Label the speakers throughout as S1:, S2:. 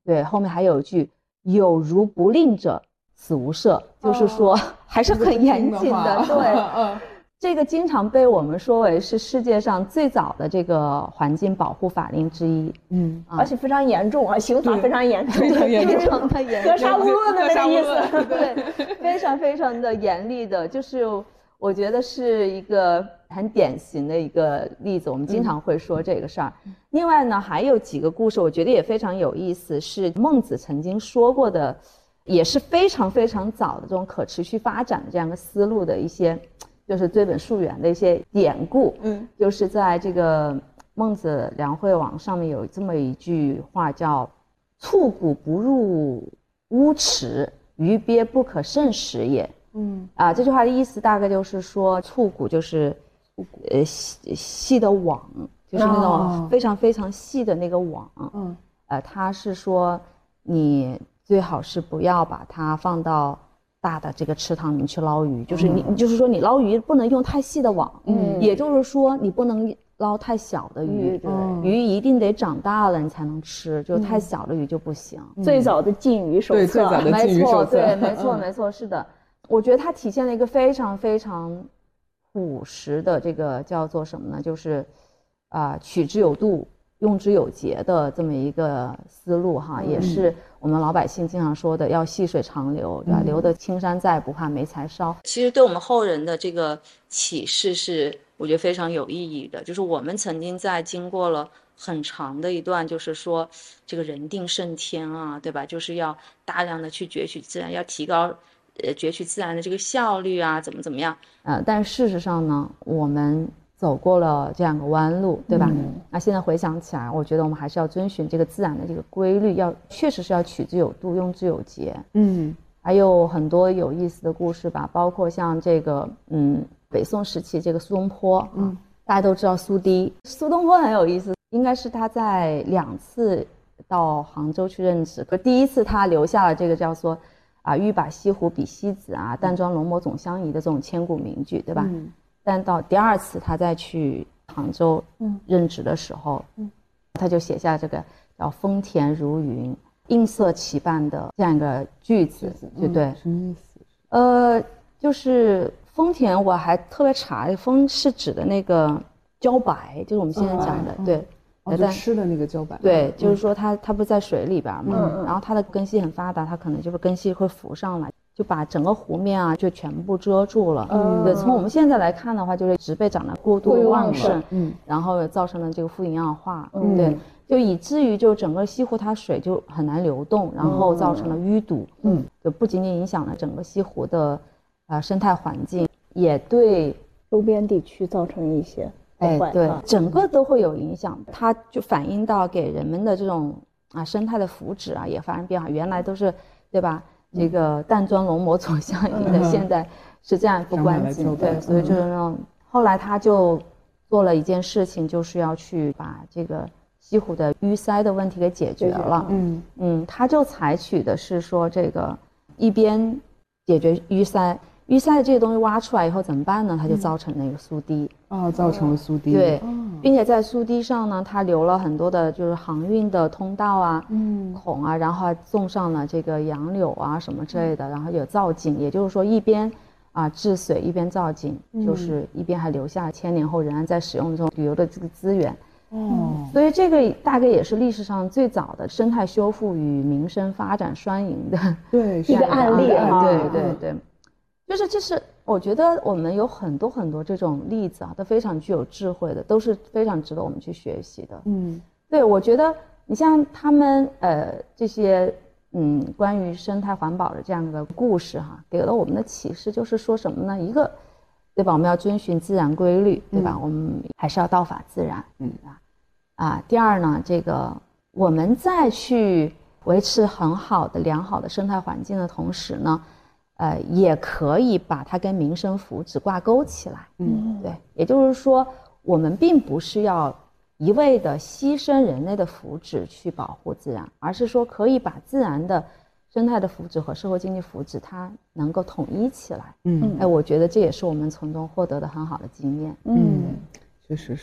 S1: 对，后面还有一句有如不令者死无赦，就是说还是很严谨的。对，这个经常被我们说为是世界上最早的这个环境保护法令之一。
S2: 而且非常严重啊，刑罚非常严重，
S3: 非常严重，
S1: 非常的严，
S2: 格杀勿论的那个意思。
S1: 对，非常非常的严厉的，就是我觉得是一个很典型的一个例子，我们经常会说这个事儿。另外呢，还有几个故事，我觉得也非常有意思，是孟子曾经说过的，也是非常非常早的这种可持续发展的这样一个思路的一些，就是追本溯源的一些典故。就是在这个孟子梁惠王上面有这么一句话叫“蹴鼓不入污池，鱼鳖不可胜食也”。这句话的意思大概就是说，蹴鼓就是细的网，就是那种非常非常细的那个网。它是说你最好是不要把它放到大的这个池塘里面去捞鱼，就是你就是说你捞鱼不能用太细的网，也就是说你不能捞太小的鱼，鱼一定得长大了你才能吃，就太小的鱼就不行。
S2: 最早的禁鱼手册，
S3: 对，最早的禁鱼手册，
S1: 对，没错没错，是的。我觉得它体现了一个非常非常朴实的这个叫做什么呢？就是取之有度，用之有节的这么一个思路哈，也是我们老百姓经常说的要细水长流，对吧？留得青山在，不怕没柴烧。其实对我们后人的这个启示是我觉得非常有意义的，就是我们曾经在经过了很长的一段，就是说这个人定胜天啊，对吧？就是要大量的去攫取自然，要提高攫取自然的这个效率啊，怎么样？但事实上呢，我们走过了这样个弯路，对吧？那现在回想起来，我觉得我们还是要遵循这个自然的这个规律，确实是要取之有度，用之有节。还有很多有意思的故事吧，包括像这个北宋时期这个苏东坡大家都知道苏堤，苏东坡很有意思，应该是他在2次到杭州去任职，可第一次他留下了这个叫做欲把西湖比西子啊，淡妆浓抹总相宜的这种千古名句，对吧？但到第2次他再去杭州任职的时候，他就写下这个叫丰田如云，映色齐伴的这样一个句子，对对？
S3: 什么意思？
S1: 就是丰田，我还特别查，丰是指的那个茭白，就是我们现在讲的，对。
S3: 就吃的那个茭白，
S1: 对，就是说它不是在水里边嘛，然后它的根系很发达，它可能就是根系会浮上来，就把整个湖面啊就全部遮住了。对，从我们现在来看的话，就是植被长得过度旺盛，然后造成了这个富营养化，对，就以至于就整个西湖它水就很难流动，然后造成了淤堵，就不仅仅影响了整个西湖的生态环境，也对
S2: 周边地区造成一些。
S1: 对，整个都会有影响，它就反映到给人们的这种生态的福祉也发生变化。原来都是对吧？这个淡妆浓抹总相宜的，现在是这样一副观景，对，所以就是那种后来他就做了一件事情，就是要去把这个西湖的淤塞的问题给解决了。他就采取的是说这个一边解决淤塞的这些东西挖出来以后怎么办呢？它就造成那个苏堤
S3: 造成了苏堤。
S1: 对，并且在苏堤上呢，它留了很多的就是航运的通道孔然后还种上了这个杨柳什么之类的，然后有造景，也就是说一边治水一边造景，就是一边还留下1000年后仍然在使用这种旅游的这个资源。所以这个大概也是历史上最早的生态修复与民生发展双赢的
S2: 一个案例
S1: 对。就是我觉得我们有很多很多这种例子都非常具有智慧的，都是非常值得我们去学习的。对，我觉得你像他们这些关于生态环保的这样的故事给了我们的启示就是说什么呢？一个对吧，我们要遵循自然规律，对吧？我们还是要道法自然。第二呢，这个我们再去维持很好的良好的生态环境的同时呢，也可以把它跟民生福祉挂钩起来。对，也就是说我们并不是要一味的牺牲人类的福祉去保护自然，而是说可以把自然的生态的福祉和社会经济福祉它能够统一起来。我觉得这也是我们从中获得的很好的经验。
S3: 确实是。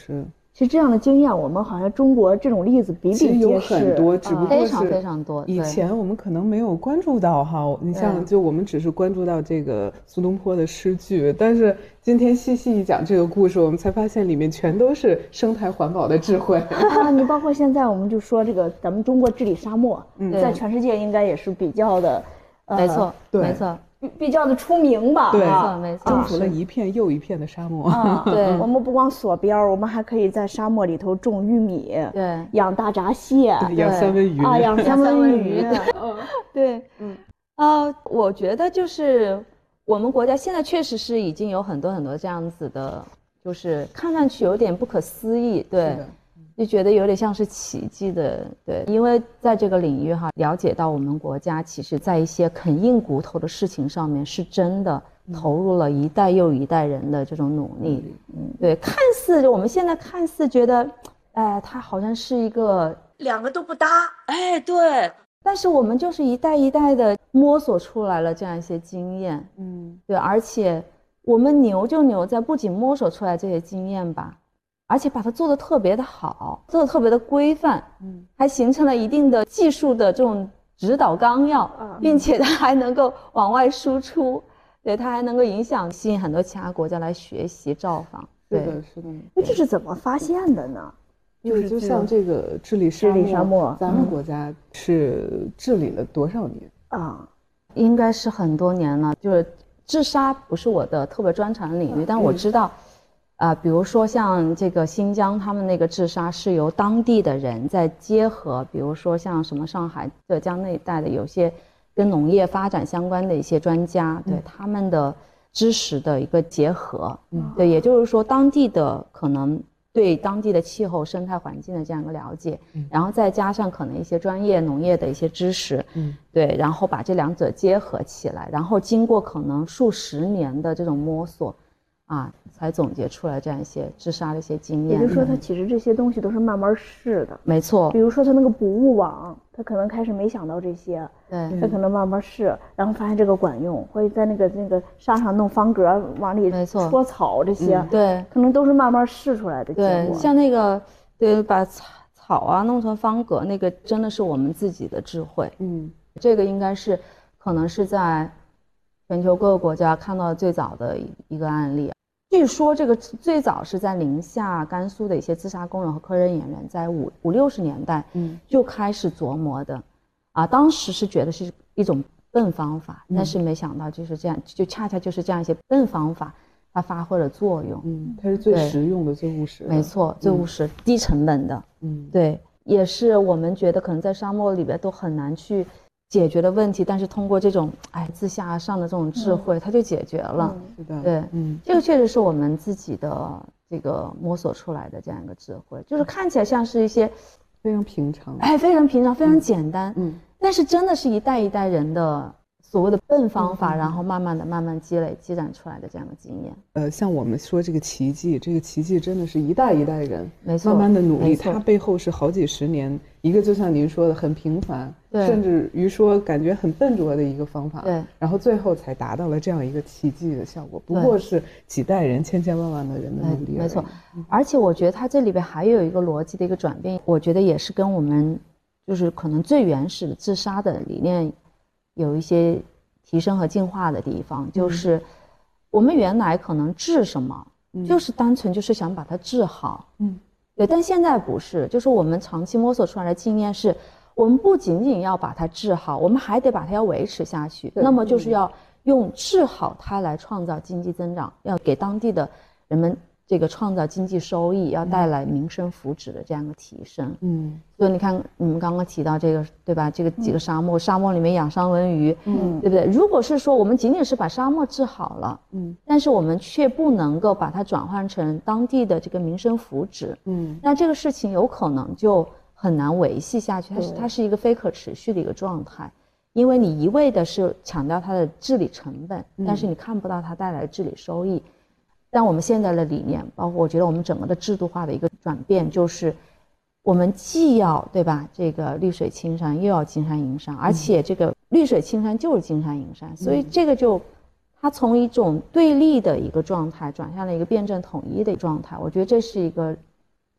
S2: 其实这样的经验，我们好像中国这种例子比比皆是，
S3: 有很多，只不过
S1: 非常非常多。
S3: 以前我们可能没有关注到哈，你像就我们只是关注到这个苏东坡的诗句，但是今天细细一讲这个故事，我们才发现里面全都是生态环保的智慧
S2: 啊！你包括现在我们就说这个咱们中国治理沙漠，在全世界应该也是比较的，
S1: 没错，没错。
S2: 比较的出名吧，
S3: 对，
S1: 没错，
S3: 征服了一片又一片的沙漠。
S1: 对，
S2: 我们不光锁标，我们还可以在沙漠里头种玉米，
S1: 对，
S2: 养大闸蟹，
S3: 养三文鱼
S2: 啊，养三文鱼，对，
S1: 我觉得就是我们国家现在确实是已经有很多很多这样子的，就是看上去有点不可思议，对。就觉得有点像是奇迹的，对，因为在这个领域哈，了解到我们国家其实在一些啃硬骨头的事情上面，是真的投入了一代又一代人的这种努力，对，看似我们现在看似觉得，它好像是一个
S4: 两个都不搭，对，
S1: 但是我们就是一代一代的摸索出来了这样一些经验，对，而且我们牛就牛在不仅摸索出来这些经验吧。而且把它做得特别的好，做得特别的规范，还形成了一定的技术的这种指导纲要，并且它还能够往外输出，对，它还能够吸引很多其他国家来学习造访。
S3: 是的，是的。
S2: 那这是怎么发现的呢？
S3: 就像这个治理沙漠，咱们国家是治理了多少年
S2: 啊？
S1: 应该是很多年了。就是治沙不是我的特别专长的领域，但我知道。比如说像这个新疆，他们那个治沙是由当地的人在结合，比如说像什么上海、浙江那一带的有些跟农业发展相关的一些专家，对他们的知识的一个结合，对，也就是说当地的可能对当地的气候、生态环境的这样一个了解，然后再加上可能一些专业农业的一些知识，对，然后把这两者结合起来，然后经过可能数十年的这种摸索。才总结出来这样一些治沙的一些经验。
S2: 也就是说，它其实这些东西都是慢慢试的。
S1: 没错。
S2: 比如说，它那个捕物网，它可能开始没想到这些，
S1: 对，
S2: 它可能慢慢试，然后发现这个管用，或者在那个沙上弄方格，往里戳草这些，
S1: 对，
S2: 可能都是慢慢试出来的结果。
S1: 对，像那个，对，把草弄成方格，那个真的是我们自己的智慧。这个应该是，可能是在全球各个国家看到最早的一个案例。据说这个最早是在宁夏、甘肃的一些自杀工人和科研人在五六十年代，就开始琢磨的，当时是觉得是一种笨方法，但是没想到就是这样，就恰恰就是这样一些笨方法，它发挥了作用。
S3: 它是最实用的、最务实的。
S1: 没错，最务实、低成本的。对，也是我们觉得可能在沙漠里边都很难去解决的问题，但是通过这种自下而上的这种智慧，它就解决了。
S3: 是的，
S1: 对，这个确实是我们自己的这个摸索出来的这样一个智慧，就是看起来像是一些
S3: 非常平常，
S1: 非常平常、非常简单，但是真的是一代一代人的所谓的笨方法，然后慢慢积攒出来的这样的经验。
S3: 像我们说这个奇迹，这个奇迹真的是一代一代人
S1: 没错
S3: 慢慢的努力，它背后是好几十年，一个就像您说的很平凡，甚至于说感觉很笨拙的一个方法，
S1: 对，
S3: 然后最后才达到了这样一个奇迹的效果，不过是几代人、千千万万的人的努力。
S1: 没错，而且我觉得它这里边还有一个逻辑的一个转变，我觉得也是跟我们就是可能最原始的治沙的理念有一些提升和进化的地方，就是我们原来可能治什么，就是单纯就是想把它治好，对，但现在不是，就是我们长期摸索出来的经验是，我们不仅仅要把它治好，我们还得把它要维持下去，那么就是要用治好它来创造经济增长，要给当地的人们这个创造经济收益，要带来民生福祉的这样一个提升。所以你看你们刚刚提到这个，对吧？这个几个沙漠里面养三文鱼，对不对？如果是说我们仅仅是把沙漠治好了，但是我们却不能够把它转换成当地的这个民生福祉，那这个事情有可能就很难维系下去，它是一个非可持续的一个状态，因为你一味的是强调它的治理成本，但是你看不到它带来的治理收益。但我们现在的理念，包括我觉得我们整个的制度化的一个转变，就是我们既要对吧这个绿水青山，又要金山银山，而且这个绿水青山就是金山银山，所以这个就它从一种对立的一个状态转向了一个辩证统一的状态。我觉得这是一个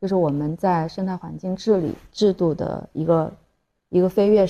S1: 就是我们在生态环境治理制度的一个飞跃